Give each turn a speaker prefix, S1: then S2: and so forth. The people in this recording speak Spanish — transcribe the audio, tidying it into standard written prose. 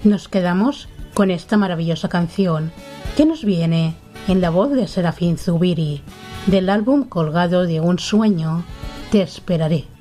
S1: nos quedamos con esta maravillosa canción que nos viene en la voz de Serafín Zubiri del álbum Colgado de un sueño, Te esperaré.